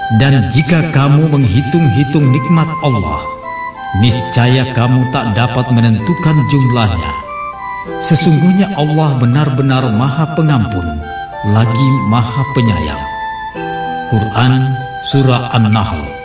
Dan jika kamu menghitung-hitung nikmat Allah, niscaya kamu tak dapat menentukan jumlahnya. Sesungguhnya Allah benar-benar Maha Pengampun, lagi Maha Penyayang. Quran Surah An-Nahl